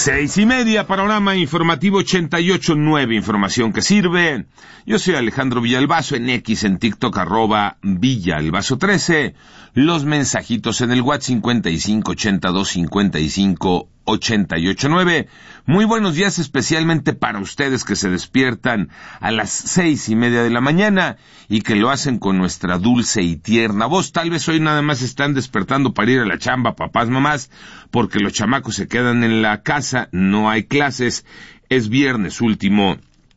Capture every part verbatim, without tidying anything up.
Seis y media, panorama informativo ochenta y ocho punto nueve, información que sirve. Yo soy Alejandro Villalbazo, en X, en TikTok, arroba Villalbazo trece. Los mensajitos en el WhatsApp cincuenta y cinco ochenta y dos cincuenta y cinco ochenta y ocho nueve. Muy buenos días especialmente para ustedes que se despiertan a las seis y media de la mañana y que lo hacen con nuestra dulce y tierna voz. Tal vez hoy nada más están despertando para ir a la chamba, papás, mamás, porque los chamacos se quedan en la casa, no hay clases, es viernes último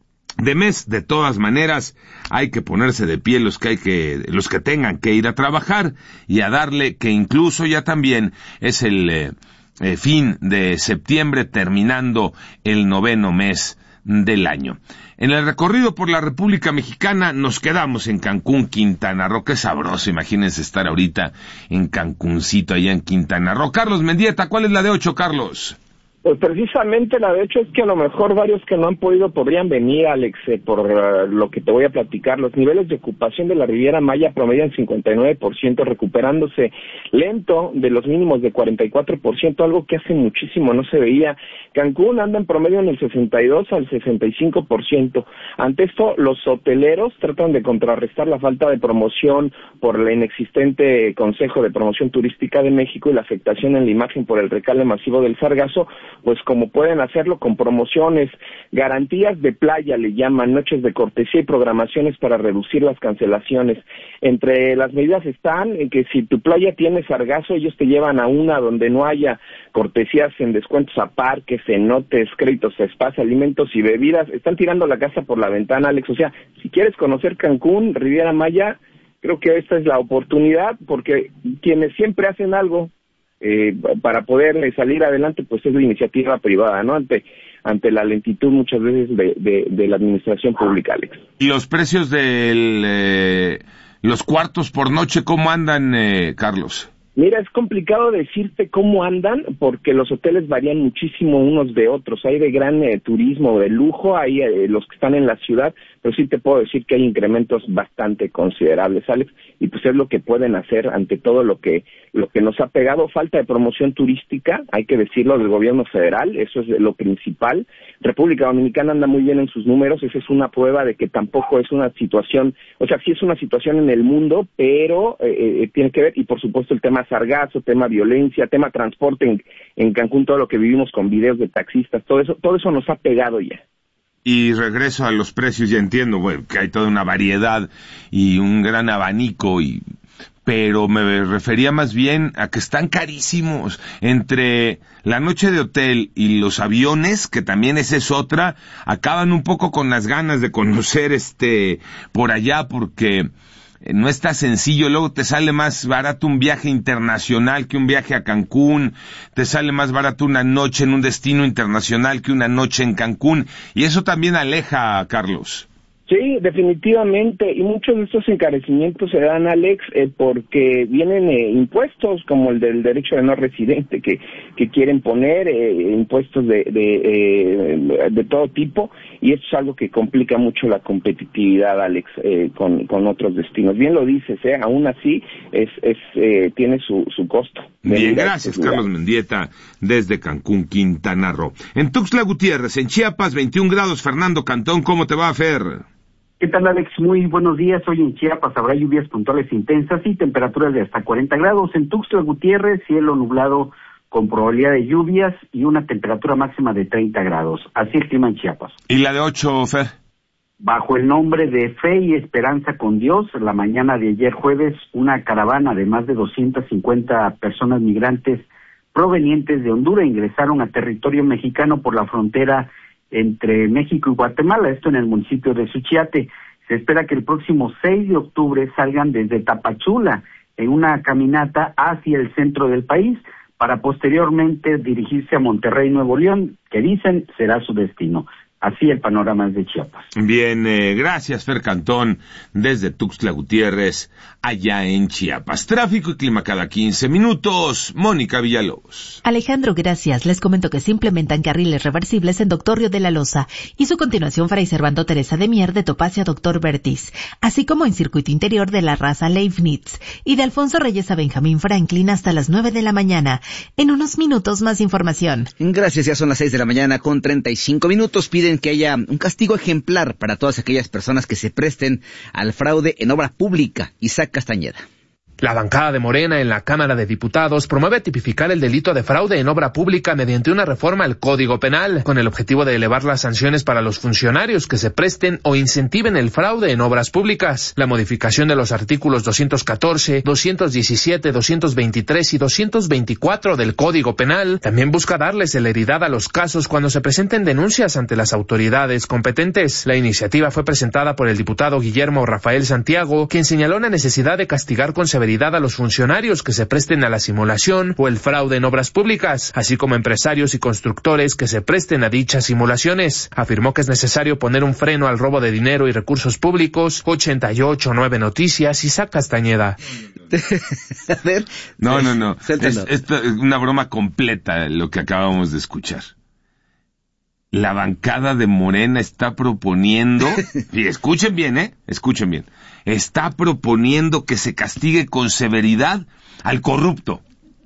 de mes. De todas maneras, hay que ponerse de pie los que hay que, los que tengan que ir a trabajar y a darle, que incluso ya también es el eh, eh, fin de septiembre, terminando el noveno mes del año. En el recorrido por la República Mexicana nos quedamos en Cancún, Quintana Roo. Qué sabroso, imagínense estar ahorita en Cancuncito, allá en Quintana Roo. Carlos Mendieta, ¿cuál es la de ocho, Carlos? Pues precisamente la de hecho es que a lo mejor varios que no han podido podrían venir, Alex, eh, por uh, lo que te voy a platicar. Los niveles de ocupación de la Riviera Maya promedian cincuenta y nueve por ciento, recuperándose lento de los mínimos de cuarenta y cuatro por ciento, algo que hace muchísimo no se veía. Cancún anda en promedio en el sesenta y dos al sesenta y cinco por ciento. Ante esto, los hoteleros tratan de contrarrestar la falta de promoción por el inexistente Consejo de Promoción Turística de México y la afectación en la imagen por el recale masivo del sargazo, pues como pueden hacerlo con promociones, garantías de playa le llaman, noches de cortesía y programaciones para reducir las cancelaciones. Entre las medidas están en que si tu playa tiene sargazo, ellos te llevan a una donde no haya cortesías en descuentos a parques, cenotes, créditos a spas, alimentos y bebidas. Están tirando la casa por la ventana, Alex. O sea, si quieres conocer Cancún, Riviera Maya, creo que esta es la oportunidad, porque quienes siempre hacen algo Eh, para poder eh, salir adelante, pues es la iniciativa privada, ¿no? Ante ante la lentitud muchas veces de, de, de la administración pública, Alex. ¿Y los precios de eh, los cuartos por noche cómo andan, eh, Carlos? Mira, es complicado decirte cómo andan porque los hoteles varían muchísimo unos de otros. Hay de gran eh, turismo, de lujo, hay eh, los que están en la ciudad, pero sí te puedo decir que hay incrementos bastante considerables, Alex, y pues es lo que pueden hacer ante todo lo que lo que nos ha pegado. Falta de promoción turística, hay que decirlo, del gobierno federal, eso es lo principal. República Dominicana anda muy bien en sus números, esa es una prueba de que tampoco es una situación, o sea, sí es una situación en el mundo, pero eh, eh, tiene que ver, y por supuesto el tema sargazo, tema violencia, tema transporte en, en Cancún, todo lo que vivimos con videos de taxistas, todo eso, todo eso nos ha pegado ya. Y regreso a los precios, ya entiendo, bueno, que hay toda una variedad y un gran abanico, y pero me refería más bien a que están carísimos. Entre la noche de hotel y los aviones, que también esa es otra, acaban un poco con las ganas de conocer este por allá, porque no está sencillo. Luego te sale más barato un viaje internacional que un viaje a Cancún, te sale más barato una noche en un destino internacional que una noche en Cancún, y eso también aleja, Carlos. Sí, definitivamente, y muchos de estos encarecimientos se dan, Alex, eh, porque vienen eh, impuestos como el del derecho de no residente que que quieren poner, eh, impuestos de de, eh, de todo tipo, y eso es algo que complica mucho la competitividad, Alex, eh, con con otros destinos. Bien lo dices, eh, aún así es es eh, tiene su su costo. Bien, gracias, Carlos Mendieta, desde Cancún, Quintana Roo. En Tuxtla Gutiérrez, en Chiapas, veintiún grados. Fernando Cantón, ¿cómo te va, Fer? ¿Qué tal, Alex? Muy buenos días. Hoy en Chiapas habrá lluvias puntuales intensas y temperaturas de hasta cuarenta grados. En Tuxtla Gutiérrez, cielo nublado con probabilidad de lluvias y una temperatura máxima de treinta grados. Así el clima en Chiapas. ¿Y la de ocho, Fer? Bajo el nombre de Fe y Esperanza con Dios, la mañana de ayer jueves, una caravana de más de doscientas cincuenta personas migrantes provenientes de Honduras ingresaron a territorio mexicano por la frontera entre México y Guatemala, esto en el municipio de Suchiate. Se espera que el próximo seis de octubre salgan desde Tapachula en una caminata hacia el centro del país para posteriormente dirigirse a Monterrey, Nuevo León, que dicen será su destino. Así el panorama de Chiapas. Bien, eh, gracias Fer Cantón, desde Tuxtla Gutiérrez, allá en Chiapas. Tráfico y clima cada quince minutos. Mónica Villalobos. Alejandro, gracias. Les comento que se implementan carriles reversibles en Doctor Río de la Loza y su continuación Fray Servando Teresa de Mier de Topacio a Doctor Bertis, así como en circuito interior de la raza Leibniz y de Alfonso Reyes a Benjamín Franklin hasta las nueve de la mañana. En unos minutos más información. Gracias, ya son las seis de la mañana con treinta y cinco minutos. Piden que haya un castigo ejemplar para todas aquellas personas que se presten al fraude en obra pública. Isaac Castañeda. La bancada de Morena en la Cámara de Diputados promueve tipificar el delito de fraude en obra pública mediante una reforma al Código Penal, con el objetivo de elevar las sanciones para los funcionarios que se presten o incentiven el fraude en obras públicas. La modificación de los artículos doscientos catorce, doscientos diecisiete, doscientos veintitrés y doscientos veinticuatro del Código Penal también busca darle celeridad a los casos cuando se presenten denuncias ante las autoridades competentes. La iniciativa fue presentada por el diputado Guillermo Rafael Santiago, quien señaló la necesidad de castigar con severidad a los funcionarios que se presten a la simulación o el fraude en obras públicas, así como empresarios y constructores que se presten a dichas simulaciones. Afirmó que es necesario poner un freno al robo de dinero y recursos públicos. ochenta y ocho nueve Noticias, Isaac Castañeda. A ver. No, no, no. Es, es una broma completa lo que acabamos de escuchar. La bancada de Morena está proponiendo, y escuchen bien, eh, escuchen bien, está proponiendo que se castigue con severidad al corrupto.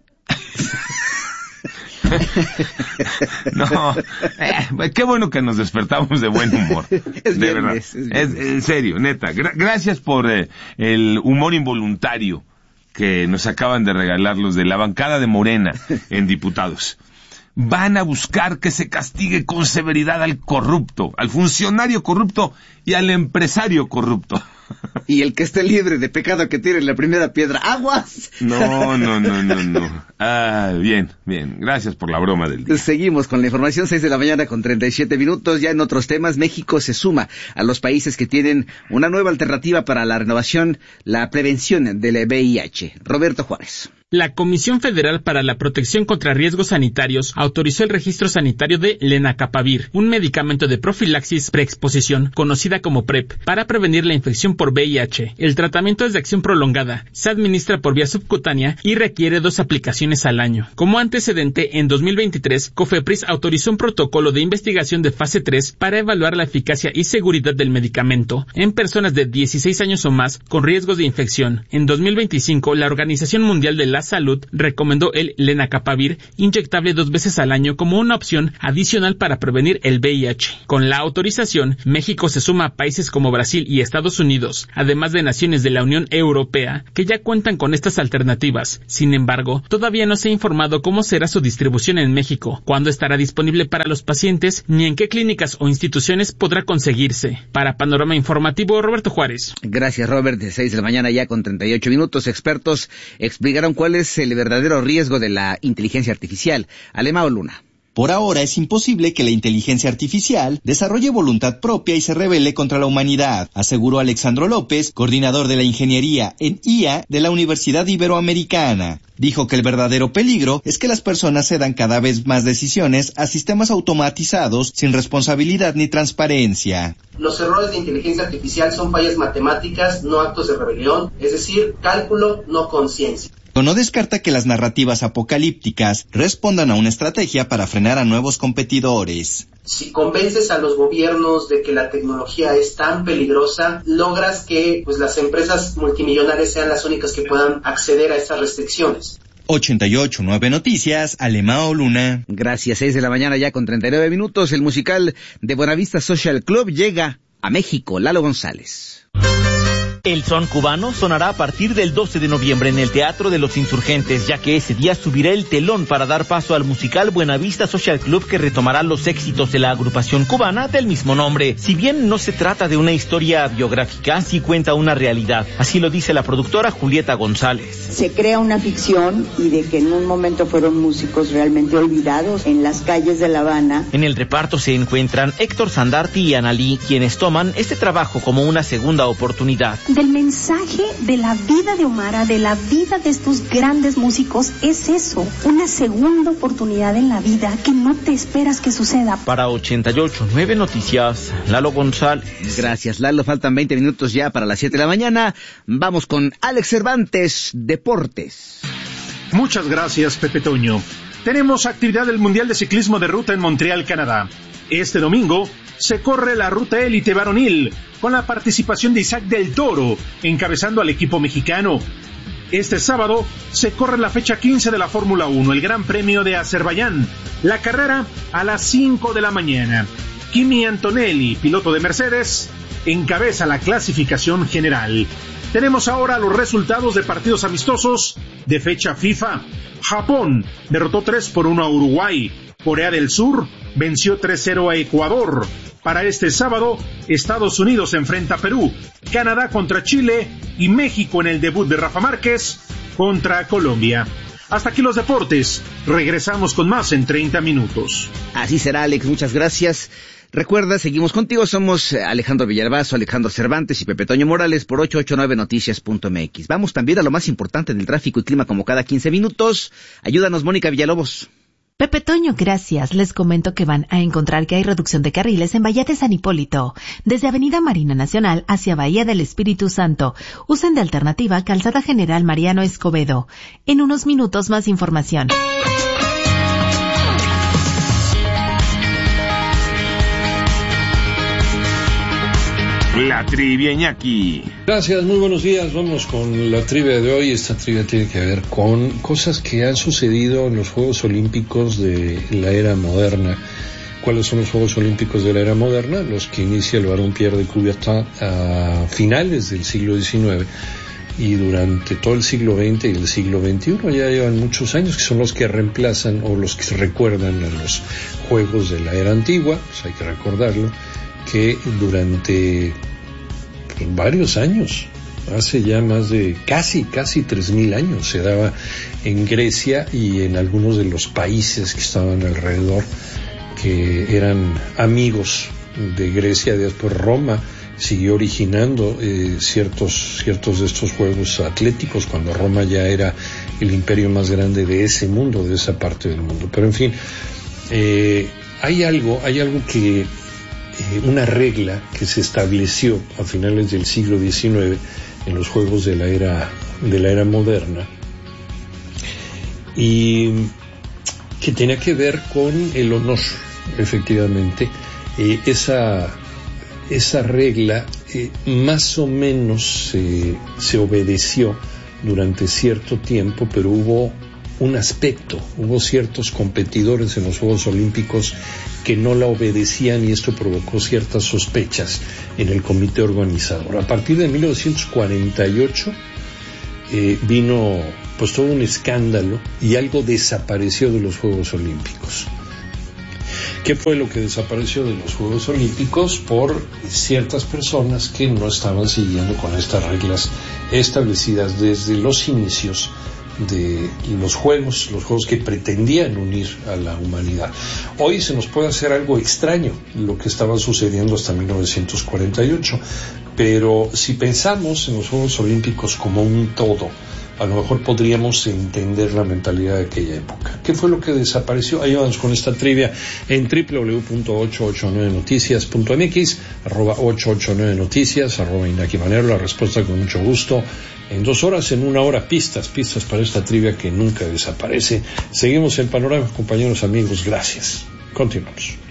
No, eh, qué bueno que nos despertamos de buen humor. Es de viernes, verdad. Es, es en serio, neta. Gra- gracias por eh, el humor involuntario que nos acaban de regalar los de la bancada de Morena en diputados. Van a buscar que se castigue con severidad al corrupto, al funcionario corrupto y al empresario corrupto. Y el que esté libre de pecado que tire la primera piedra. ¡Aguas! No, no, no, no, no. Ah, bien, bien. Gracias por la broma del día. Seguimos con la información, seis de la mañana con treinta y siete minutos. Ya en otros temas, México se suma a los países que tienen una nueva alternativa para la renovación, la prevención del V I H. Roberto Juárez. La Comisión Federal para la Protección contra Riesgos Sanitarios autorizó el registro sanitario de lenacapavir, un medicamento de profilaxis preexposición, conocida como PrEP, para prevenir la infección por V I H. El tratamiento es de acción prolongada, se administra por vía subcutánea y requiere dos aplicaciones al año. Como antecedente, en dos mil veintitrés, COFEPRIS autorizó un protocolo de investigación de fase tres para evaluar la eficacia y seguridad del medicamento en personas de dieciséis años o más con riesgos de infección. En dos mil veinticinco, la Organización Mundial de la Salud recomendó el lenacapavir inyectable dos veces al año como una opción adicional para prevenir el V I H. Con la autorización, México se suma a países como Brasil y Estados Unidos, además de naciones de la Unión Europea, que ya cuentan con estas alternativas. Sin embargo, todavía no se ha informado cómo será su distribución en México, cuándo estará disponible para los pacientes, ni en qué clínicas o instituciones podrá conseguirse. Para Panorama Informativo, Roberto Juárez. Gracias, Robert. De seis de la mañana ya con treinta y ocho minutos. Expertos explicaron cuál es el verdadero riesgo de la inteligencia artificial. Alemao Luna. Por ahora es imposible que la inteligencia artificial desarrolle voluntad propia y se rebele contra la humanidad, aseguró Alexandro López, coordinador de la ingeniería en I A de la Universidad Iberoamericana. Dijo que el verdadero peligro es que las personas cedan cada vez más decisiones a sistemas automatizados sin responsabilidad ni transparencia. Los errores de inteligencia artificial son fallas matemáticas, no actos de rebelión, es decir, cálculo, no conciencia. No descarta que las narrativas apocalípticas respondan a una estrategia para frenar a nuevos competidores. Si convences a los gobiernos de que la tecnología es tan peligrosa, logras que pues, las empresas multimillonarias sean las únicas que puedan acceder a estas restricciones. ochenta y ocho nueve Noticias, Alemao Luna. Gracias, seis de la mañana ya con treinta y nueve minutos. El musical de Buenavista Social Club llega a México. Lalo González. El son cubano sonará a partir del doce de noviembre en el Teatro de los Insurgentes, ya que ese día subirá el telón para dar paso al musical Buenavista Social Club, que retomará los éxitos de la agrupación cubana del mismo nombre. Si bien no se trata de una historia biográfica, sí cuenta una realidad. Así lo dice la productora Julieta González. Se crea una ficción y de que en un momento fueron músicos realmente olvidados en las calles de La Habana. En el reparto se encuentran Héctor Sandarti y Analí, quienes toman este trabajo como una segunda oportunidad. del mensaje de la vida de Omara, de la vida de estos grandes músicos, es eso, una segunda oportunidad en la vida que no te esperas que suceda. Para ochenta y ocho punto nueve Noticias, Lalo González. Gracias, Lalo. Faltan veinte minutos ya para las siete de la mañana. Vamos con Alex Cervantes, Deportes. Muchas gracias, Pepe Toño. Tenemos actividad del Mundial de Ciclismo de Ruta en Montreal, Canadá. Este domingo se corre la Ruta Élite Varonil con la participación de Isaac del Toro, encabezando al equipo mexicano. Este sábado se corre la fecha quince de la Fórmula uno, el Gran Premio de Azerbaiyán. La carrera a las cinco de la mañana. Kimi Antonelli, piloto de Mercedes, encabeza la clasificación general. Tenemos ahora los resultados de partidos amistosos de fecha FIFA. Japón derrotó tres por uno a Uruguay. Corea del Sur venció tres cero a Ecuador. Para este sábado, Estados Unidos enfrenta a Perú, Canadá contra Chile y México en el debut de Rafa Márquez contra Colombia. Hasta aquí los deportes. Regresamos con más en treinta minutos. Así será, Alex. Muchas gracias. Recuerda, seguimos contigo, somos Alejandro Villalbazo, Alejandro Cervantes y Pepe Toño Morales por ocho ocho nueve noticias punto m x. Vamos también a lo más importante del tráfico y clima como cada quince minutos. Ayúdanos, Mónica Villalobos. Pepe Toño, gracias. Les comento que van a encontrar que hay reducción de carriles en Bahía de San Hipólito, desde Avenida Marina Nacional hacia Bahía del Espíritu Santo. Usen de alternativa Calzada General Mariano Escobedo. En unos minutos más información. La trivia, Iñaki. Gracias, muy buenos días. Vamos con la trivia de hoy. Esta trivia tiene que ver con cosas que han sucedido en los Juegos Olímpicos de la era moderna. ¿Cuáles son los Juegos Olímpicos de la era moderna? Los que inicia el barón Pierre de Coubertin a finales del siglo diecinueve y durante todo el siglo veinte y el siglo veintiuno. Ya llevan muchos años, que son los que reemplazan o los que se recuerdan a los Juegos de la era antigua. Pues hay que recordarlo, que durante pues, varios años, hace ya más de casi, casi tres mil años, se daba en Grecia y en algunos de los países que estaban alrededor, que eran amigos de Grecia. Después Roma siguió originando eh, ciertos, ciertos de estos juegos atléticos, cuando Roma ya era el imperio más grande de ese mundo, de esa parte del mundo. Pero en fin, eh, hay algo, hay algo que una regla que se estableció a finales del siglo diecinueve en los juegos de la era de la era moderna y que tenía que ver con el honor. Efectivamente, eh, esa esa regla eh, más o menos eh, se obedeció durante cierto tiempo, pero hubo un aspecto, hubo ciertos competidores en los Juegos Olímpicos que no la obedecían y esto provocó ciertas sospechas en el comité organizador. A partir de mil novecientos cuarenta y ocho eh, vino pues todo un escándalo y algo desapareció de los Juegos Olímpicos. ¿Qué fue lo que desapareció de los Juegos Olímpicos? Por ciertas personas que no estaban siguiendo con estas reglas establecidas desde los inicios de los juegos, los juegos que pretendían unir a la humanidad. Hoy se nos puede hacer algo extraño lo que estaba sucediendo hasta mil novecientos cuarenta y ocho, pero si pensamos en los Juegos Olímpicos como un todo, a lo mejor podríamos entender la mentalidad de aquella época. ¿Qué fue lo que desapareció? Ahí vamos con esta trivia en doble u doble u doble u punto ocho ocho nueve noticias punto m x, arroba ocho ocho nueve noticias, arroba Iñaki Manero. La respuesta con mucho gusto. En dos horas, en una hora, pistas, pistas para esta trivia que nunca desaparece. Seguimos en Panorama, compañeros, amigos, gracias. Continuamos.